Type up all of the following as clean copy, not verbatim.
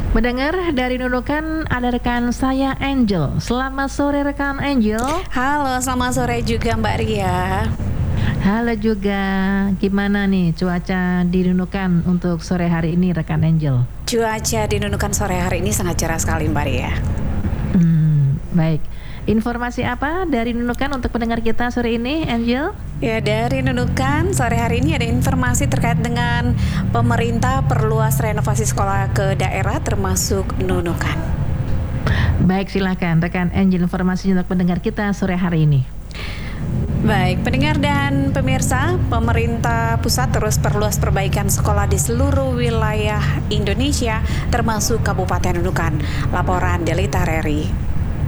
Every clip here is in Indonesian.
Mendengar dari Nunukan ada rekan saya Angel. Selamat sore rekan Angel. Halo, selamat sore juga Mbak Ria. Halo juga. Gimana nih cuaca di Nunukan untuk sore hari ini rekan Angel? Cuaca di Nunukan sore hari ini sangat cerah sekali Mbak Ria. Baik. Informasi apa dari Nunukan untuk pendengar kita sore ini, Angel? Ya, dari Nunukan sore hari ini ada informasi terkait dengan pemerintah perluas renovasi sekolah ke daerah termasuk Nunukan. Baik, silakan rekan Angel informasinya untuk pendengar kita sore hari ini. Baik, pendengar dan pemirsa, pemerintah pusat terus perluas perbaikan sekolah di seluruh wilayah Indonesia termasuk Kabupaten Nunukan. Laporan Delita Reri.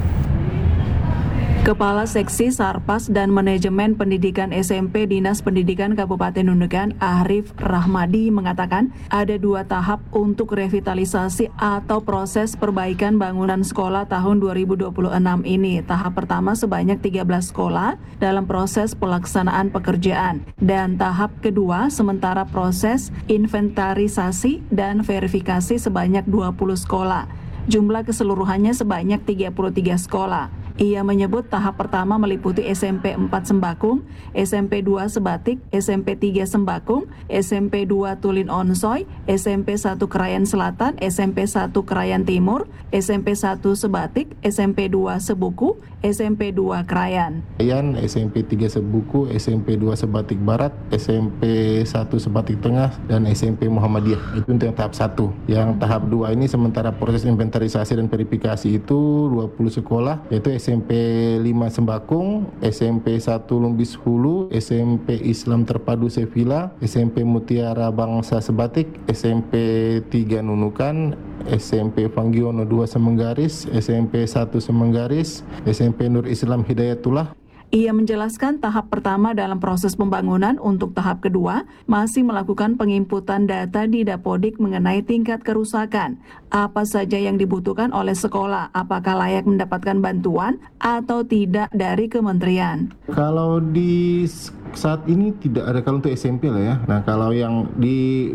Kepala Seksi Sarpas dan Manajemen Pendidikan SMP Dinas Pendidikan Kabupaten Nunukan, Arif Rahmadi mengatakan ada 2 tahap untuk revitalisasi atau proses perbaikan bangunan sekolah tahun 2026 ini. Tahap pertama sebanyak 13 sekolah dalam proses pelaksanaan pekerjaan, dan tahap kedua sementara proses inventarisasi dan verifikasi sebanyak 20 sekolah. Jumlah keseluruhannya sebanyak 33 sekolah. Ia menyebut tahap pertama meliputi SMP 4 Sembakung, SMP 2 Sebatik, SMP 3 Sembakung, SMP 2 Tulin Onsoy, SMP 1 Krayan Selatan, SMP 1 Krayan Timur, SMP 1 Sebatik, SMP 2 Sebuku, SMP 2 Krayan. SMP 3 Sebuku, SMP 2 Sebatik Barat, SMP 1 Sebatik Tengah, dan SMP Muhammadiyah. Itu untuk yang tahap 1. Yang tahap 2 ini sementara proses inventarisasi dan verifikasi itu 20 sekolah, yaitu SMP 5 Sembakung, SMP 1 Lumbis Hulu, SMP Islam Terpadu Sevilla, SMP Mutiara Bangsa Sebatik, SMP 3 Nunukan, SMP Panggiono 2 Semenggaris, SMP 1 Semenggaris, SMP Nur Islam Hidayatullah. Ia menjelaskan tahap pertama dalam proses pembangunan. Untuk tahap kedua masih melakukan penginputan data di Dapodik mengenai tingkat kerusakan, apa saja yang dibutuhkan oleh sekolah, apakah layak mendapatkan bantuan atau tidak dari kementerian. Kalau di saat ini tidak ada, kalau untuk SMP lah ya. Nah, kalau yang di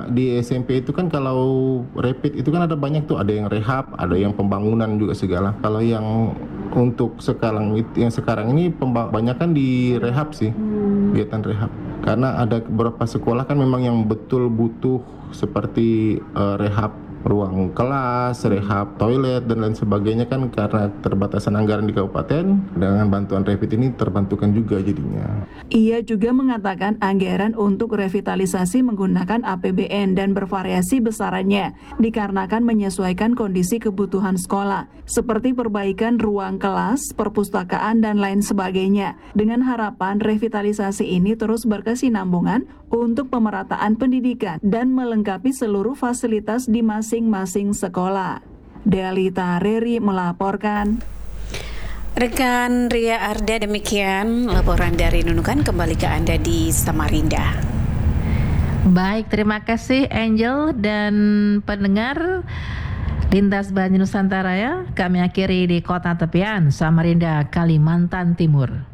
SMP itu kan kalau rapid itu kan ada banyak tuh, ada yang rehab, ada yang pembangunan juga segala. Kalau yang untuk sekarang ini kebanyakan di rehab sih, kegiatan rehab. Karena ada beberapa sekolah kan memang yang betul butuh seperti rehab ruang kelas, rehab toilet dan lain sebagainya, kan karena terbatasan anggaran di kabupaten. Dengan bantuan Revit ini terbantukan juga jadinya. Ia juga mengatakan anggaran untuk revitalisasi menggunakan APBN dan bervariasi besarannya dikarenakan menyesuaikan kondisi kebutuhan sekolah seperti perbaikan ruang kelas, perpustakaan dan lain sebagainya, dengan harapan revitalisasi ini terus berkesinambungan untuk pemerataan pendidikan dan melengkapi seluruh fasilitas di masing-masing sekolah. Delita Reri melaporkan. Rekan Ria Arda, demikian laporan dari Nunukan. Kembali ke Anda di Samarinda. Baik, terima kasih Angel dan pendengar Lintas Banyu Nusantara ya. Kami akhiri di Kota Tepian, Samarinda, Kalimantan Timur.